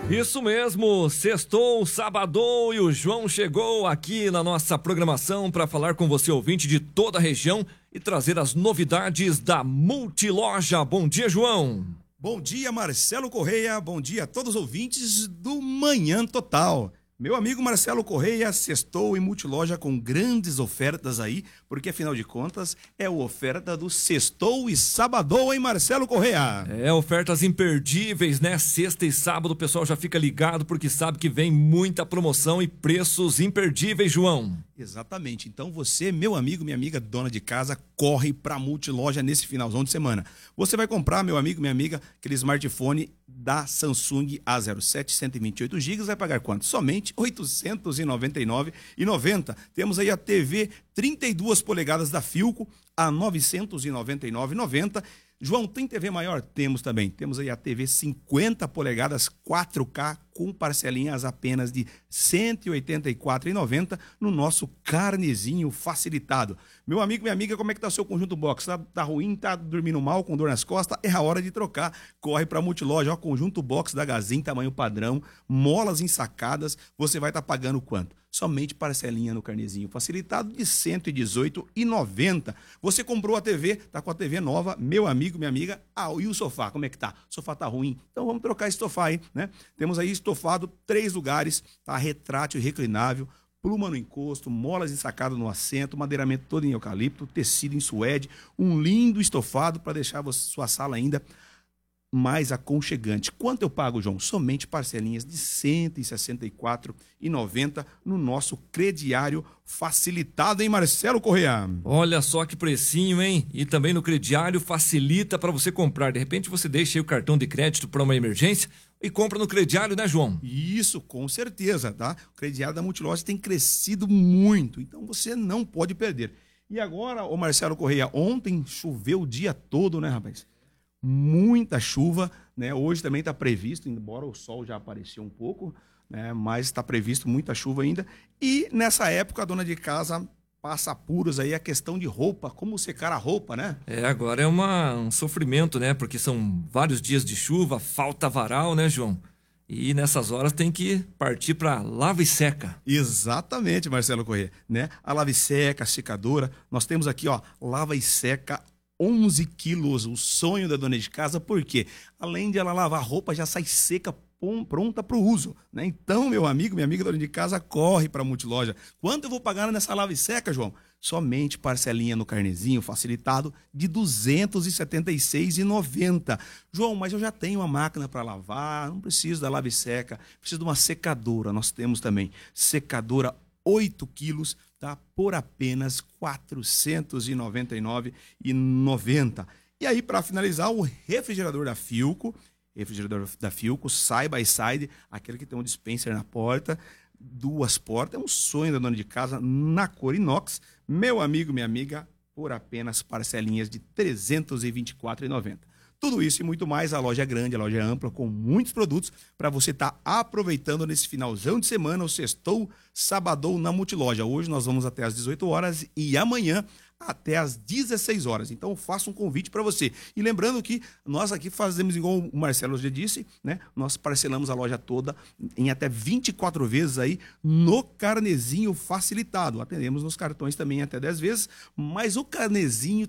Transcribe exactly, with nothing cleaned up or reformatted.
Isso mesmo, sextou, sabadou e o João chegou aqui na nossa programação para falar com você, ouvinte de toda a região, e trazer as novidades da Multiloja. Bom dia, João. Bom dia, Marcelo Correia. Bom dia a todos os ouvintes do Manhã Total. Meu amigo Marcelo Correia, sextou em Multiloja com grandes ofertas aí, porque afinal de contas é a oferta do sextou e sabadou, hein, Marcelo Correia? É, ofertas imperdíveis, né? Sexta e sábado o pessoal já fica ligado porque sabe que vem muita promoção e preços imperdíveis, João. Exatamente. Então você, meu amigo, minha amiga, dona de casa, corre pra Multiloja nesse finalzão de semana. Você vai comprar, meu amigo, minha amiga, aquele smartphone da Samsung A zero sete, cento e vinte e oito gigas, vai pagar quanto? Somente oitocentos e noventa e nove reais e noventa centavos. Temos aí a T V trinta e duas polegadas da Philco a novecentos e noventa e nove reais e noventa centavos. João, tem T V maior? Temos também. Temos aí a T V cinquenta polegadas quatro K com parcelinhas apenas de cento e oitenta e quatro reais e noventa centavos no nosso carnezinho facilitado. Meu amigo, minha amiga, como é que tá o seu conjunto box? Tá, tá ruim? Tá dormindo mal, com dor nas costas? É a hora de trocar. Corre pra Multiloja, ó, conjunto box da Gazin, tamanho padrão, molas ensacadas, você vai estar tá pagando quanto? Somente parcelinha no carnezinho facilitado de cento e dezoito reais e noventa centavos. Você comprou a T V, tá com a T V nova, meu amigo, minha amiga. Ah, e o sofá, como é que tá? O sofá tá ruim? Então vamos trocar esse sofá aí, né? Temos aí estofado, três lugares, tá? Retrátil e reclinável, pluma no encosto, molas ensacadas no assento, madeiramento todo em eucalipto, tecido em suede, um lindo estofado para deixar você, sua sala ainda mais aconchegante. Quanto eu pago, João? Somente parcelinhas de cento e sessenta e quatro reais e noventa centavos no nosso crediário facilitado, hein, Marcelo Correia? Olha só que precinho, hein? E também no crediário facilita para você comprar. De repente você deixa aí o cartão de crédito para uma emergência e compra no crediário, né, João? Isso, com certeza, tá? O crediário da Multiloja tem crescido muito, então você não pode perder. E agora, ô Marcelo Correia, ontem choveu o dia todo, né, rapaz? Muita chuva, né? Hoje também está previsto, embora o sol já apareceu um pouco, né? Mas está previsto muita chuva ainda. E nessa época a dona de casa passa apuros aí a questão de roupa, como secar a roupa, né? É, agora é uma, um sofrimento, né? Porque são vários dias de chuva, falta varal, né, João? E nessas horas tem que partir para lava e seca. Exatamente, Marcelo Corrêa, né? A lava e seca, a secadora, nós temos aqui, ó, lava e seca onze quilos, o sonho da dona de casa, porque além de ela lavar roupa, já sai seca, pronta para o uso, né? Então, meu amigo, minha amiga dona de casa, corre para a Multiloja. Quanto eu vou pagar nessa lava e seca, João? Somente parcelinha no carnezinho facilitado de duzentos e setenta e seis reais e noventa centavos. João, mas eu já tenho uma máquina para lavar, não preciso da lava e seca, preciso de uma secadora. Nós temos também secadora oito quilos, tá? Por apenas quatrocentos e noventa e nove reais e noventa centavos. E aí, para finalizar, o refrigerador da Philco, refrigerador da Philco, side by side, aquele que tem um dispenser na porta, duas portas, é um sonho da dona de casa, na cor inox. Meu amigo, minha amiga, por apenas parcelinhas de trezentos e vinte e quatro reais e noventa centavos. Tudo isso e muito mais, a loja é grande, a loja é ampla, com muitos produtos para você estar tá aproveitando nesse finalzão de semana, o sextou, sabadou na Multiloja. Hoje nós vamos até às dezoito horas e amanhã até às dezesseis horas. Então eu faço um convite para você. E lembrando que nós aqui fazemos igual o Marcelo já disse, né? Nós parcelamos a loja toda em até vinte e quatro vezes aí no carnezinho facilitado. Atendemos nos cartões também até dez vezes, mas o carnezinho